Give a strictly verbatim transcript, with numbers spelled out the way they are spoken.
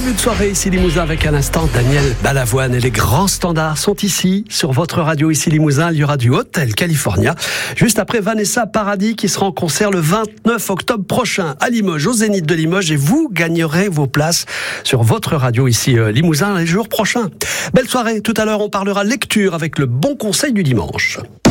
Début de soirée ici Limousin avec à l'instant Daniel Balavoine et les grands standards sont ici sur votre radio ici Limousin. Il y aura du Hotel California juste après Vanessa Paradis qui sera en concert le vingt-neuf octobre prochain à Limoges, au Zénith de Limoges, et vous gagnerez vos places sur votre radio ici Limousin les jours prochains. Belle soirée. Tout à l'heure on parlera lecture avec le bon conseil du dimanche.